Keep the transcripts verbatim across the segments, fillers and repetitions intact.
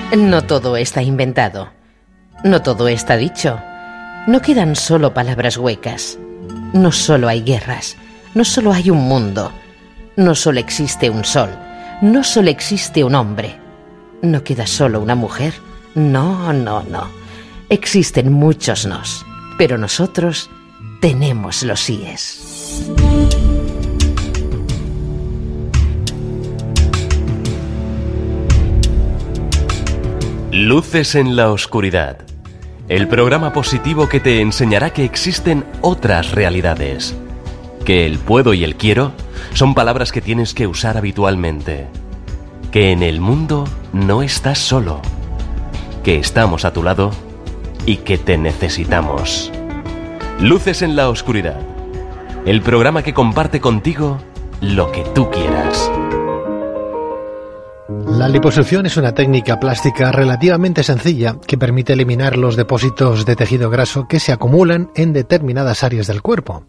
No todo está inventado. No todo está dicho. No quedan solo palabras huecas. No solo hay guerras. No solo hay un mundo. No solo existe un sol. No solo existe un hombre. No queda solo una mujer. No, no, no. Existen muchos nos. Pero nosotros tenemos los síes. Luces en la oscuridad. El programa positivo que te enseñará que existen otras realidades. Que el puedo y el quiero son palabras que tienes que usar habitualmente. Que en el mundo no estás solo. Que estamos a tu lado y que te necesitamos. Luces en la oscuridad. El programa que comparte contigo lo que tú quieras. La liposucción es una técnica plástica relativamente sencilla que permite eliminar los depósitos de tejido graso que se acumulan en determinadas áreas del cuerpo.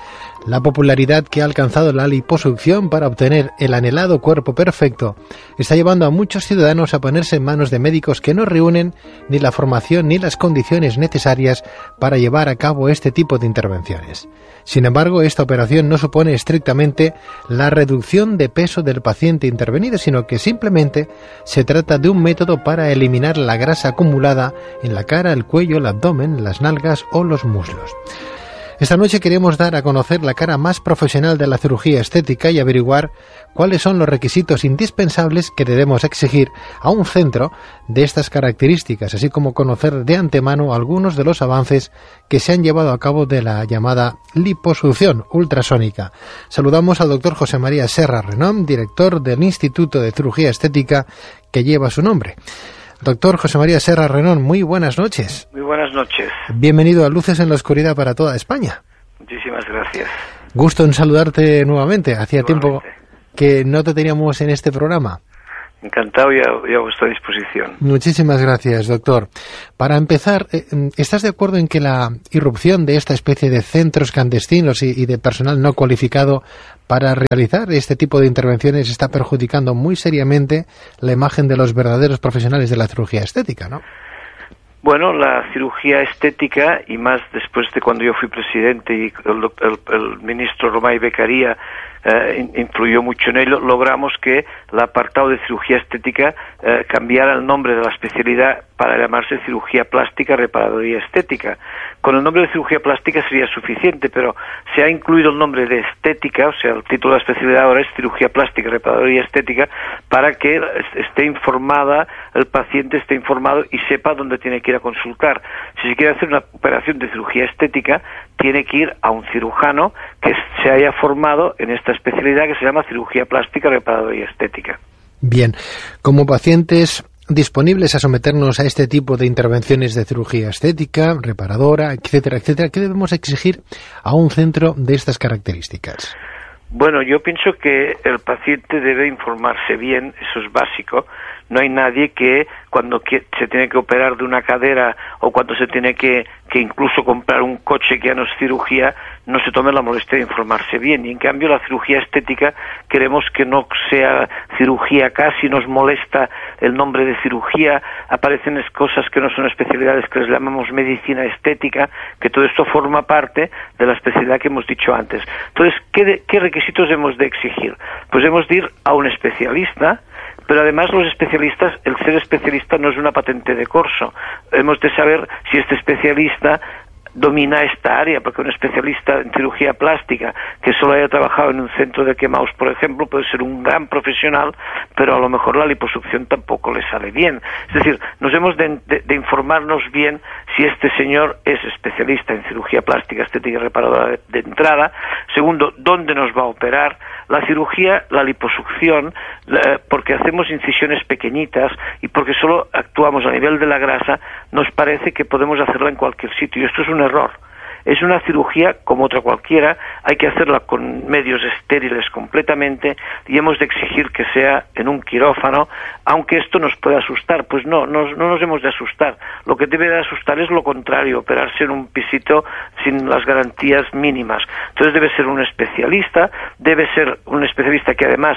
La popularidad que ha alcanzado la liposucción para obtener el anhelado cuerpo perfecto está llevando a muchos ciudadanos a ponerse en manos de médicos que no reúnen ni la formación ni las condiciones necesarias para llevar a cabo este tipo de intervenciones. Sin embargo, esta operación no supone estrictamente la reducción de peso del paciente intervenido, sino que simplemente se trata de un método para eliminar la grasa acumulada en la cara, el cuello, el abdomen, las nalgas o los muslos. Esta noche queremos dar a conocer la cara más profesional de la cirugía estética y averiguar cuáles son los requisitos indispensables que debemos exigir a un centro de estas características, así como conocer de antemano algunos de los avances que se han llevado a cabo de la llamada liposucción ultrasónica. Saludamos al doctor José María Serra Renón, director del Instituto de Cirugía Estética que lleva su nombre. Doctor José María Serra Renón, muy buenas noches. Muy buenas noches. Bienvenido a Luces en la Oscuridad para toda España. Muchísimas gracias. Gusto en saludarte nuevamente. Hacía Igualmente. tiempo que no te teníamos en este programa. Encantado y a, y a vuestra disposición. Muchísimas gracias, doctor. Para empezar, ¿estás de acuerdo en que la irrupción de esta especie de centros clandestinos y, y de personal no cualificado para realizar este tipo de intervenciones está perjudicando muy seriamente la imagen de los verdaderos profesionales de la cirugía estética, ¿no? Bueno, la cirugía estética, y más después de cuando yo fui presidente y el, el, el ministro Romay Beccaria eh, influyó mucho en ello, logramos que el apartado de cirugía estética eh, cambiara el nombre de la especialidad para llamarse cirugía plástica, reparadoría estética. Con el nombre de cirugía plástica sería suficiente, pero se ha incluido el nombre de estética, o sea, el título de la especialidad ahora es cirugía plástica, reparadoría estética, para que esté informada, el paciente esté informado y sepa dónde tiene que ir a consultar. Si se quiere hacer una operación de cirugía estética, tiene que ir a un cirujano que se haya formado en esta especialidad que se llama cirugía plástica, reparadoría estética. Bien, como pacientes disponibles a someternos a este tipo de intervenciones de cirugía estética, reparadora, etcétera, etcétera, ¿qué debemos exigir a un centro de estas características? Bueno, yo pienso que el paciente debe informarse bien, eso es básico. No hay nadie que cuando que se tiene que operar de una cadera o cuando se tiene que, que incluso comprar un coche que ya no es cirugía, no se tome la molestia de informarse bien. Y en cambio la cirugía estética queremos que no sea cirugía, casi nos molesta el nombre de cirugía, aparecen cosas que no son especialidades que les llamamos medicina estética, que todo esto forma parte de la especialidad que hemos dicho antes. Entonces, ¿qué, de, qué requisitos hemos de exigir? Pues hemos de ir a un especialista, pero además los especialistas, el ser especialista no es una patente de corso. Hemos de saber si este especialista domina esta área, porque un especialista en cirugía plástica que solo haya trabajado en un centro de quemados, por ejemplo, puede ser un gran profesional, pero a lo mejor la liposucción tampoco le sale bien. Es decir, nos hemos de, de, de informarnos bien si este señor es especialista en cirugía plástica, estética y reparadora de, de entrada. Segundo, dónde nos va a operar. La cirugía, la liposucción, la, porque hacemos incisiones pequeñitas y porque solo actuamos a nivel de la grasa, nos parece que podemos hacerla en cualquier sitio, y esto es un error. Es una cirugía como otra cualquiera, hay que hacerla con medios estériles completamente y hemos de exigir que sea en un quirófano, aunque esto nos pueda asustar. Pues no, no, no nos hemos de asustar. Lo que debe de asustar es lo contrario, operarse en un pisito sin las garantías mínimas. Entonces debe ser un especialista, debe ser un especialista que además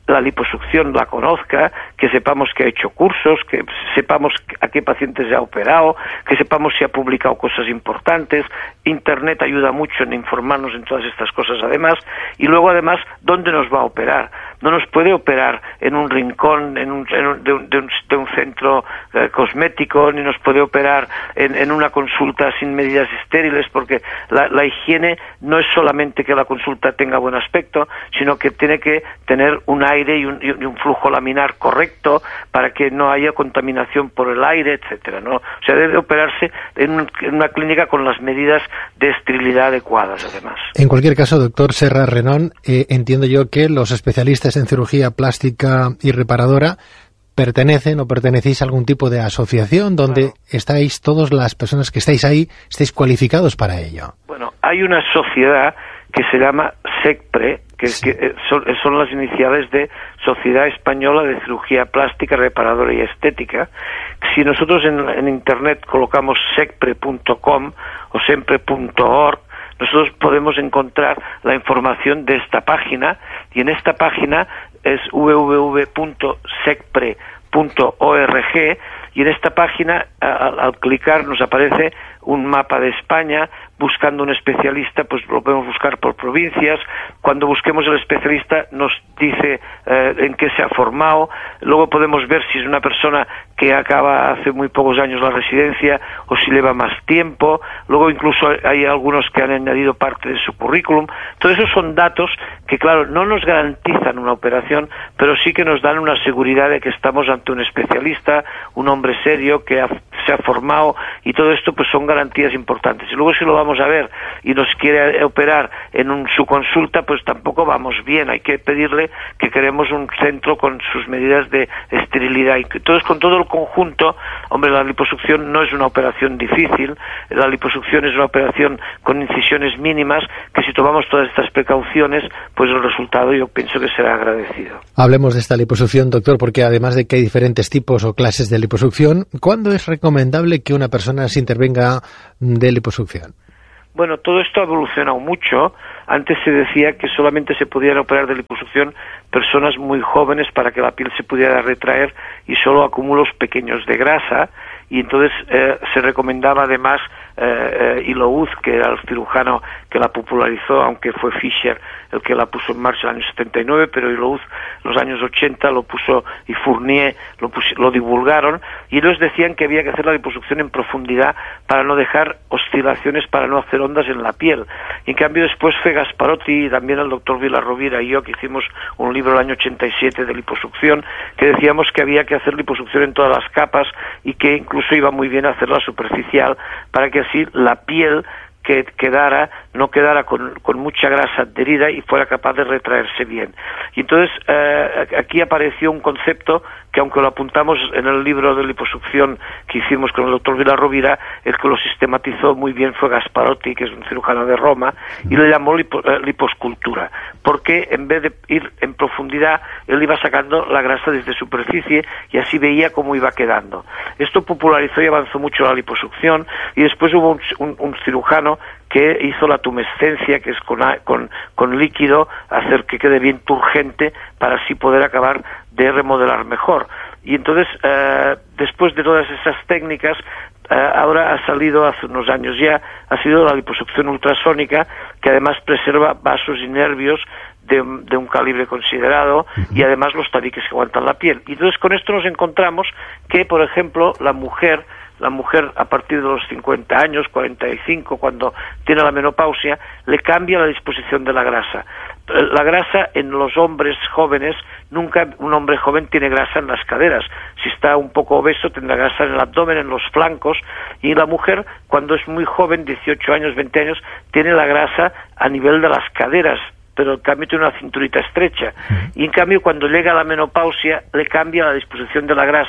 la liposucción la conozca, que sepamos que ha hecho cursos, que sepamos a qué pacientes se ha operado, que sepamos si ha publicado cosas importantes. Internet ayuda mucho en informarnos en todas estas cosas además, y luego además dónde nos va a operar. No nos puede operar en un rincón en un, en un, de, un, de, un, de un centro eh, cosmético, ni nos puede operar en, en una consulta sin medidas estériles, porque la, la higiene no es solamente que la consulta tenga buen aspecto, sino que tiene que tener un aire y un, y un flujo laminar correcto para que no haya contaminación por el aire, etcétera, ¿no? O sea, debe operarse en, un, en una clínica con las medidas de esterilidad adecuadas, además. En cualquier caso, doctor Serra Renón, eh, entiendo yo que los especialistas en cirugía plástica y reparadora pertenecen o pertenecéis a algún tipo de asociación donde bueno, estáis todas las personas que estáis ahí, estáis cualificados para ello. Bueno, hay una sociedad que se llama SECPRE, que, sí. que son, son las iniciales de Sociedad Española de Cirugía Plástica, Reparadora y Estética. Si nosotros en, en Internet colocamos secpre punto com o sempre punto org, nosotros podemos encontrar la información de esta página, y en esta página es w w w punto secpre punto org, y en esta página al, al clicar nos aparece un mapa de España. Buscando un especialista, pues lo podemos buscar por provincias. Cuando busquemos el especialista nos dice eh, en qué se ha formado. Luego podemos ver si es una persona que acaba hace muy pocos años la residencia o si lleva más tiempo. Luego incluso hay algunos que han añadido parte de su currículum. Todos esos son datos que, claro, no nos garantizan una operación, pero sí que nos dan una seguridad de que estamos ante un especialista, un hombre serio que ha, se ha formado, y todo esto pues son garantías importantes. Y luego si lo vamos a ver y nos quiere operar en un, su consulta, pues tampoco vamos bien. Hay que pedirle que queremos un centro con sus medidas de esterilidad. Y entonces, con todo el conjunto, hombre, la liposucción no es una operación difícil. La liposucción es una operación con incisiones mínimas, que si tomamos todas estas precauciones, pues el resultado yo pienso que será agradecido. Hablemos de esta liposucción, doctor, porque además de que hay diferentes tipos o clases de liposucción, ¿cuándo es recomendable que una persona se intervenga de liposucción? Bueno, todo esto ha evolucionado mucho. Antes se decía que solamente se podían operar de liposucción personas muy jóvenes para que la piel se pudiera retraer y solo acúmulos pequeños de grasa, y entonces eh, se recomendaba además eh, eh, Ilouz, que era el cirujano que la popularizó, aunque fue Fischer el que la puso en marcha en el año setenta y nueve, pero Ilouz en los años ochenta lo puso, y Fournier lo, pus, lo divulgaron, y ellos decían que había que hacer la liposucción en profundidad para no dejar oscilaciones, para no hacer ondas en la piel. Y en cambio después fue Gasparotti y también el doctor Villarrovira y yo, que hicimos un libro el año ochenta y siete de liposucción, que decíamos que había que hacer liposucción en todas las capas, y que incluso iba muy bien hacerla superficial, para que así la piel que quedara, no quedara con, con mucha grasa adherida y fuera capaz de retraerse bien. Y entonces eh, aquí apareció un concepto que, aunque lo apuntamos en el libro de liposucción que hicimos con el doctor Villarrovira, el que lo sistematizó muy bien fue Gasparotti, que es un cirujano de Roma, y le llamó lipo, eh, liposcultura, porque en vez de ir en profundidad, él iba sacando la grasa desde superficie y así veía cómo iba quedando. Esto popularizó y avanzó mucho la liposucción, y después hubo un, un, un cirujano que hizo la tumescencia, que es con, con, con líquido, hacer que quede bien turgente para así poder acabar de remodelar mejor. Y entonces, eh, después de todas esas técnicas, eh, ahora ha salido hace unos años ya, ha sido la liposucción ultrasónica, que además preserva vasos y nervios de, de un calibre considerado, y además los tabiques que aguantan la piel. Y entonces con esto nos encontramos que, por ejemplo, la mujer La mujer a partir de los cincuenta años, cuarenta y cinco, cuando tiene la menopausia, le cambia la disposición de la grasa. La grasa en los hombres jóvenes, nunca un hombre joven tiene grasa en las caderas. Si está un poco obeso, tendrá grasa en el abdomen, en los flancos. Y la mujer, cuando es muy joven, dieciocho años, veinte años, tiene la grasa a nivel de las caderas, pero en cambio tiene una cinturita estrecha. Y en cambio, cuando llega a la menopausia, le cambia la disposición de la grasa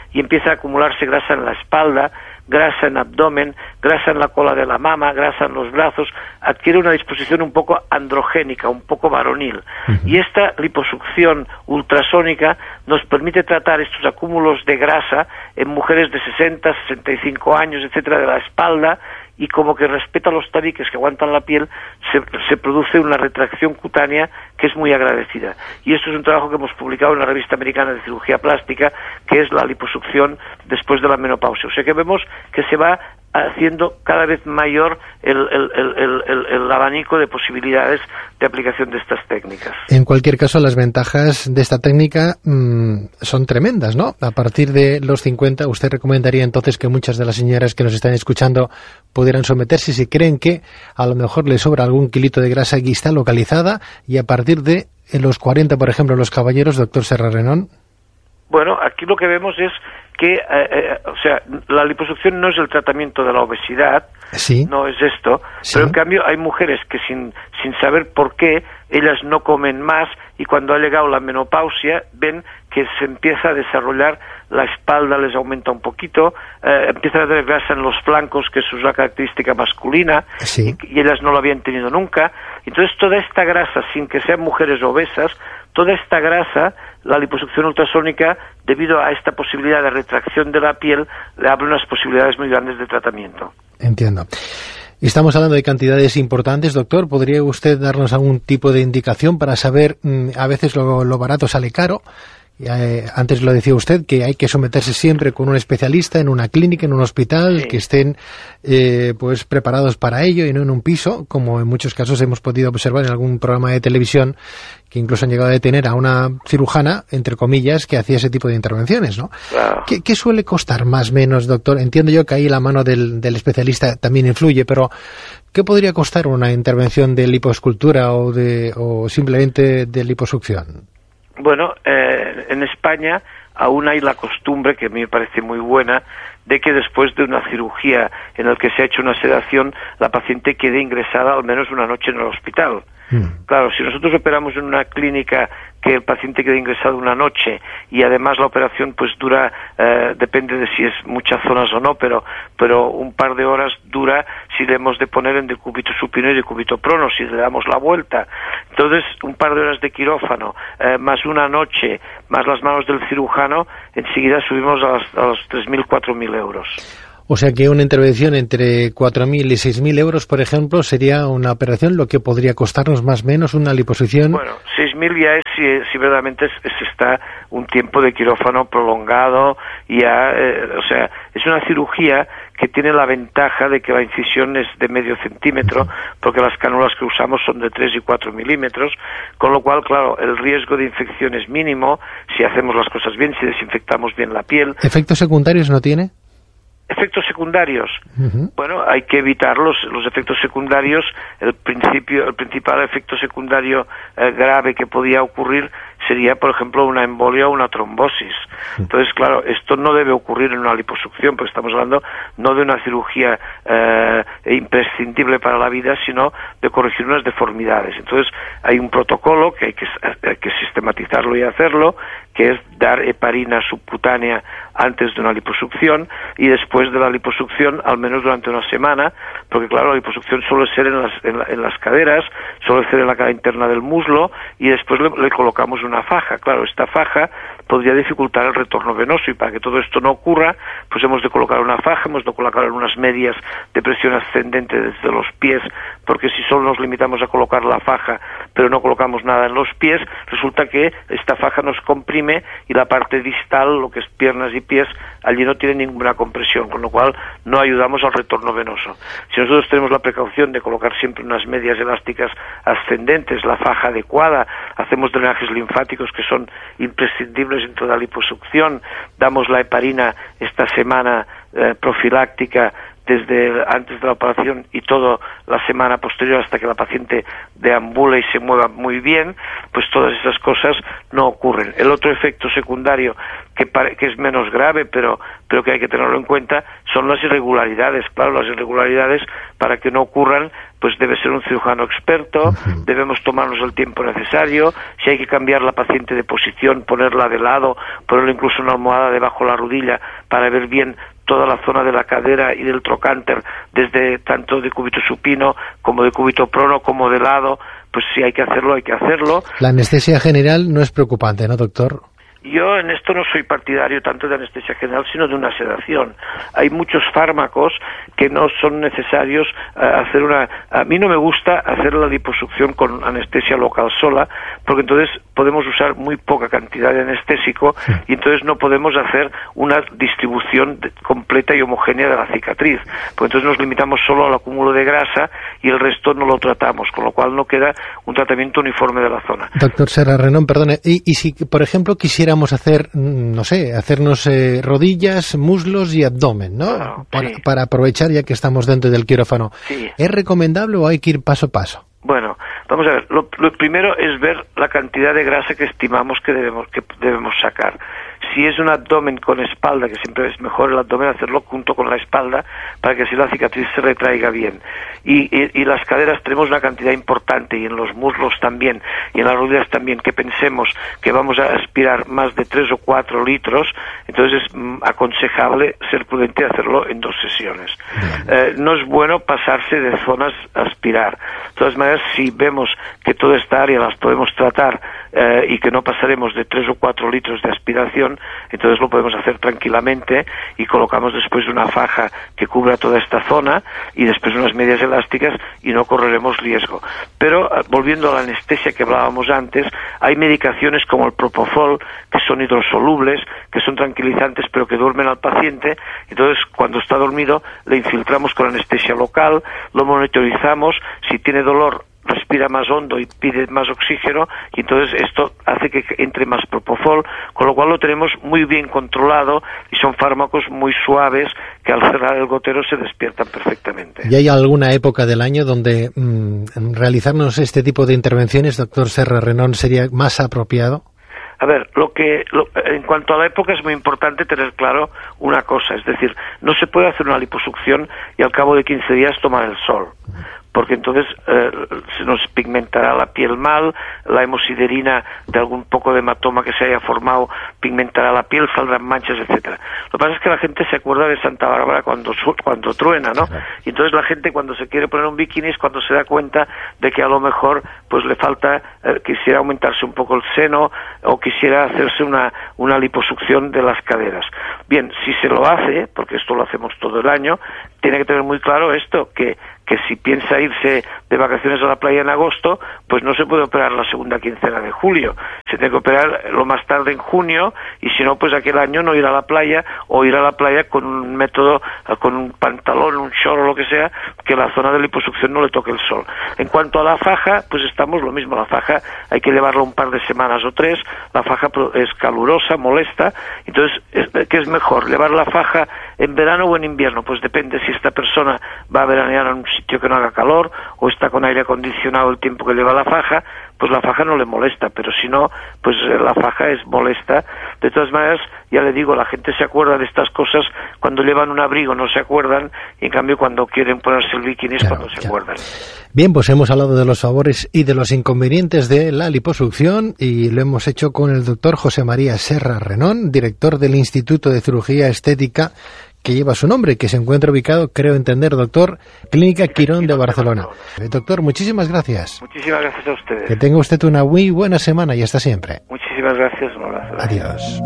y empieza a acumularse grasa en la espalda, grasa en abdomen, grasa en la cola de la mama, grasa en los brazos, adquiere una disposición un poco androgénica, un poco varonil. Uh-huh. Y esta liposucción ultrasónica nos permite tratar estos acúmulos de grasa en mujeres de sesenta, sesenta y cinco años, etcétera, de la espalda, y como que respeta los tabiques que aguantan la piel, se, se produce una retracción cutánea que es muy agradecida. Y esto es un trabajo que hemos publicado en la Revista Americana de Cirugía Plástica, que es la liposucción después de la menopausia. O sea que vemos que se va haciendo cada vez mayor el, el, el, el, el abanico de posibilidades de aplicación de estas técnicas. En cualquier caso, las ventajas de esta técnica mmm, son tremendas, ¿no? A partir de los cincuenta, ¿usted recomendaría entonces que muchas de las señoras que nos están escuchando pudieran someterse si creen que a lo mejor les sobra algún kilito de grasa que está localizada, y a partir de los cuarenta, por ejemplo, los caballeros, doctor Serra Renón? Bueno, aquí lo que vemos es que, eh, eh, o sea, la liposucción no es el tratamiento de la obesidad, sí, no es esto, sí, pero en cambio hay mujeres que sin, sin saber por qué, ellas no comen más, y cuando ha llegado la menopausia ven que se empieza a desarrollar la espalda, les aumenta un poquito, eh, empiezan a tener grasa en los flancos, que es una característica masculina, sí, y, y ellas no lo habían tenido nunca. Entonces toda esta grasa, sin que sean mujeres obesas, toda esta grasa, la liposucción ultrasónica, debido a esta posibilidad de retracción de la piel, le abre unas posibilidades muy grandes de tratamiento. Entiendo. Estamos hablando de cantidades importantes, doctor. ¿Podría usted darnos algún tipo de indicación para saber, mmm, a veces lo, lo barato sale caro? Eh, antes lo decía usted, que hay que someterse siempre con un especialista en una clínica, en un hospital, sí, que estén eh, pues preparados para ello y no en un piso, como en muchos casos hemos podido observar en algún programa de televisión, que incluso han llegado a detener a una cirujana, entre comillas, que hacía ese tipo de intervenciones, ¿no? Claro. ¿Qué, qué suele costar más o menos, doctor? Entiendo yo que ahí la mano del, del especialista también influye, pero ¿qué podría costar una intervención de lipoescultura o, de, o simplemente de liposucción? Bueno, eh, en España aún hay la costumbre, que a mí me parece muy buena, de que después de una cirugía en la que se ha hecho una sedación, la paciente quede ingresada al menos una noche en el hospital. Mm. Claro, si nosotros operamos en una clínica que el paciente quede ingresado una noche y además la operación pues dura, eh, depende de si es muchas zonas o no, pero pero un par de horas dura si le hemos de poner en decúbito supino y decúbito prono, si le damos la vuelta. Entonces, un par de horas de quirófano, eh, más una noche, más las manos del cirujano, enseguida subimos a, las, a los tres mil, cuatro mil euros. O sea que una intervención entre cuatro mil y seis mil euros, por ejemplo, sería una operación, lo que podría costarnos más o menos una liposucción. Bueno, seis mil ya es si, si verdaderamente es, es está un tiempo de quirófano prolongado, ya, eh, o sea, es una cirugía que tiene la ventaja de que la incisión es de medio centímetro, uh-huh, porque las cánulas que usamos son de tres y cuatro milímetros, con lo cual, claro, el riesgo de infección es mínimo si hacemos las cosas bien, si desinfectamos bien la piel. ¿Efectos secundarios no tiene? Efectos secundarios. Uh-huh. Bueno, hay que evitarlos. Los efectos secundarios, el principio, el principal efecto secundario eh, grave que podía ocurrir sería, por ejemplo, una embolia o una trombosis. Entonces, claro, esto no debe ocurrir en una liposucción, porque estamos hablando no de una cirugía eh, imprescindible para la vida, sino de corregir unas deformidades. Entonces, hay un protocolo que hay que, hay que sistematizarlo y hacerlo, que es dar heparina subcutánea antes de una liposucción y después de la liposucción, al menos durante una semana, porque claro, la liposucción suele ser en las, en, la, en las caderas, suele ser en la cara interna del muslo, y después le, le colocamos una faja. Claro, esta faja podría dificultar el retorno venoso, y para que todo esto no ocurra, pues hemos de colocar una faja, hemos de colocar unas medias de presión ascendente desde los pies, porque si solo nos limitamos a colocar la faja, pero no colocamos nada en los pies, resulta que esta faja nos comprime y la parte distal, lo que es piernas y pies, allí no tiene ninguna compresión, con lo cual no ayudamos al retorno venoso. Si nosotros tenemos la precaución de colocar siempre unas medias elásticas ascendentes, la faja adecuada, hacemos drenajes linfáticos que son imprescindibles en toda liposucción, damos la heparina esta semana eh, profiláctica desde antes de la operación y toda la semana posterior hasta que la paciente deambula y se mueva muy bien, pues todas esas cosas no ocurren. El otro efecto secundario que, pare, que es menos grave, pero, pero que hay que tenerlo en cuenta, son las irregularidades. Claro, las irregularidades, para que no ocurran, pues debe ser un cirujano experto, uh-huh. debemos tomarnos el tiempo necesario. Si hay que cambiar la paciente de posición, ponerla de lado, ponerle incluso una almohada debajo de la rodilla para ver bien toda la zona de la cadera y del trocánter, desde tanto de cúbito supino como de cúbito prono como de lado, pues si hay que hacerlo, hay que hacerlo. La anestesia general no es preocupante, ¿no, doctor? Yo en esto no soy partidario tanto de anestesia general, sino de una sedación. Hay muchos fármacos que no son necesarios uh, hacer una... A mí no me gusta hacer la liposucción con anestesia local sola, porque entonces podemos usar muy poca cantidad de anestésico y entonces no podemos hacer una distribución de, completa y homogénea de la cicatriz. Porque entonces nos limitamos solo al acúmulo de grasa y el resto no lo tratamos, con lo cual no queda un tratamiento uniforme de la zona. Doctor Serra Renón, perdone, y, y si, por ejemplo, quisiéramos hacer, no sé, hacernos eh, rodillas, muslos y abdomen, ¿no? Claro, para, sí. para aprovechar ya que estamos dentro del quirófano. Sí. ¿Es recomendable o hay que ir paso a paso? Bueno, vamos a ver. Lo, lo primero es ver la cantidad de grasa que estimamos que debemos que debemos sacar. Si es un abdomen con espalda, que siempre es mejor el abdomen hacerlo junto con la espalda para que así la cicatriz se retraiga bien. Y, y, y las caderas tenemos una cantidad importante, y en los muslos también, y en las rodillas también, que pensemos que vamos a aspirar más de tres o cuatro litros, entonces es mm, aconsejable ser prudente y hacerlo en dos sesiones. Eh, no es bueno pasarse de zonas a aspirar. De todas maneras, si vemos que toda esta área las podemos tratar eh, y que no pasaremos de tres o cuatro litros de aspiración, entonces lo podemos hacer tranquilamente y colocamos después una faja que cubra toda esta zona y después unas medias elásticas y no correremos riesgo. Pero volviendo a la anestesia que hablábamos antes, hay medicaciones como el propofol que son hidrosolubles, que son tranquilizantes pero que duermen al paciente. Entonces cuando está dormido le infiltramos con anestesia local, lo monitorizamos, si tiene dolor respira más hondo y pide más oxígeno, y entonces esto hace que entre más propofol, con lo cual lo tenemos muy bien controlado y son fármacos muy suaves que al cerrar el gotero se despiertan perfectamente. ¿Y hay alguna época del año donde mmm, realizarnos este tipo de intervenciones, doctor Serra Renón, sería más apropiado? A ver, lo que lo, en cuanto a la época es muy importante tener claro una cosa, es decir, no se puede hacer una liposucción y al cabo de quince días tomar el sol, porque entonces eh, se nos pigmentará la piel mal, la hemosiderina de algún poco de hematoma que se haya formado pigmentará la piel, saldrán manchas, etcétera. Lo que pasa es que la gente se acuerda de Santa Bárbara cuando cuando truena, ¿no? Y entonces la gente cuando se quiere poner un bikini es cuando se da cuenta de que a lo mejor pues le falta, eh, quisiera aumentarse un poco el seno o quisiera hacerse una, una liposucción de las caderas. Bien, si se lo hace, porque esto lo hacemos todo el año, tiene que tener muy claro esto, que que si piensa irse de vacaciones a la playa en agosto, pues no se puede operar la segunda quincena de julio. Se tiene que operar lo más tarde en junio, y si no, pues aquel año no ir a la playa, o ir a la playa con un método, con un pantalón, un short o lo que sea, que la zona de liposucción no le toque el sol. En cuanto a la faja, pues estamos lo mismo. La faja hay que llevarla un par de semanas o tres. La faja es calurosa, molesta. Entonces, ¿qué es mejor? ¿Llevar la faja en verano o en invierno? Pues depende si esta persona va a veranear en un sitio que no haga calor o está con aire acondicionado el tiempo que lleva la faja, pues la faja no le molesta, pero si no, pues la faja es molesta. De todas maneras, ya le digo, la gente se acuerda de estas cosas cuando llevan un abrigo, no se acuerdan, y en cambio cuando quieren ponerse el bikini es claro, cuando se claro. acuerdan. Bien, pues hemos hablado de los favores y de los inconvenientes de la liposucción, y lo hemos hecho con el doctor José María Serra Renón, director del Instituto de Cirugía Estética que lleva su nombre, que se encuentra ubicado, creo entender, doctor, Clínica Quirón de Barcelona. Doctor, muchísimas gracias. Muchísimas gracias a ustedes. Que tenga usted una muy buena semana y hasta siempre. Muchísimas gracias, un abrazo. Adiós.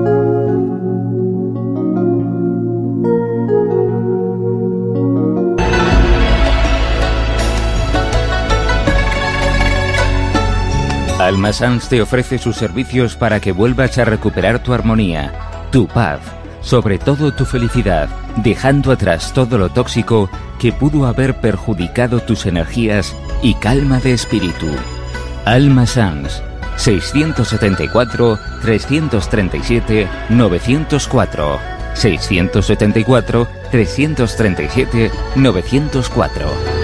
Almasans te ofrece sus servicios para que vuelvas a recuperar tu armonía, tu paz, sobre todo tu felicidad, dejando atrás todo lo tóxico que pudo haber perjudicado tus energías y calma de espíritu. Almasans, seiscientos setenta y cuatro, trescientos treinta y siete, novecientos cuatro. seiscientos setenta y cuatro, trescientos treinta y siete, novecientos cuatro.